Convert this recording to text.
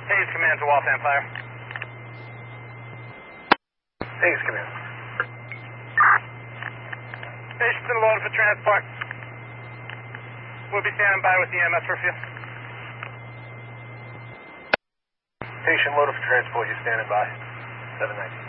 Hayes Command to Waltham Fire. Hayes Command. Patient's been loaded for transport. We'll be standing by with the EMS for a few. Patient loaded for transport, you're standing by. 719.